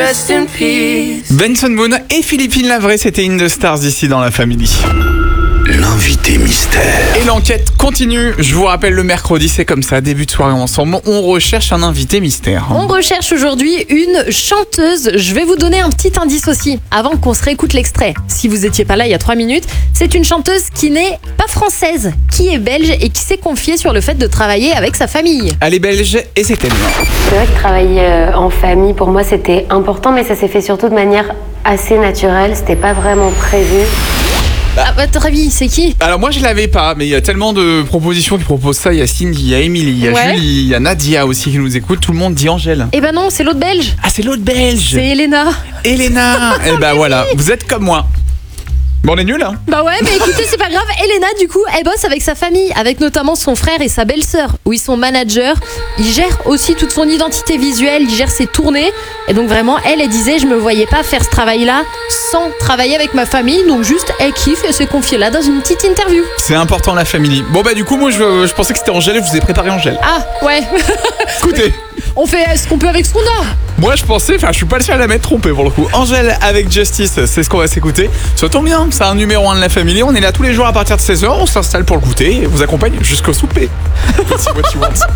rest in peace. Benson Boone et Philippine Lavray, c'était In the Stars ici dans la Family. L'invité mystère. Et l'enquête continue. Je vous rappelle, le mercredi, c'est comme ça, début de soirée ensemble. On recherche un invité mystère. On recherche aujourd'hui une chanteuse. Je vais vous donner un petit indice aussi, avant qu'on se réécoute l'extrait. Si vous étiez pas là il y a 3 minutes, c'est une chanteuse qui n'est pas française, qui est belge et qui s'est confiée sur le fait de travailler avec sa famille. Elle est belge et c'est elle. C'est vrai que travailler en famille, pour moi, c'était important, mais ça s'est fait surtout de manière assez naturelle. C'était pas vraiment prévu. À votre avis, c'est qui? Alors moi je l'avais pas, mais il y a tellement de propositions qui proposent ça. Il y a Cindy, il y a Émilie, il y a Ouais. Julie, il y a Nadia aussi qui nous écoute. Tout le monde dit Angèle. Eh ben non, c'est l'autre belge. Ah, c'est l'autre belge. C'est Elena. Elena. Eh ben voilà, vous êtes comme moi. Bon, on est nuls, hein. Bah ouais, mais écoutez, c'est pas grave. Elena, du coup, elle bosse avec sa famille, avec notamment son frère et sa belle-sœur, où ils sont managers. Il gère aussi toute son identité visuelle, il gère ses tournées. Et donc vraiment, elle disait, je me voyais pas faire ce travail-là sans travailler avec ma famille. Donc juste, elle kiffe et s'est confiée là dans une petite interview. C'est important la famille. Bon bah du coup moi je pensais que c'était Angèle et je vous ai préparé Angèle. Ah, ouais. Écoutez, On fait ce qu'on peut avec ce qu'on a. moi je pensais, enfin je suis pas le seul à m'être trompé pour le coup. Angèle avec Justice, c'est ce qu'on va s'écouter. Ça tombe bien, c'est un numéro 1 de la famille. On est là tous les jours à partir de 16h, on s'installe pour le goûter et vous accompagne jusqu'au souper. Let's see what you want.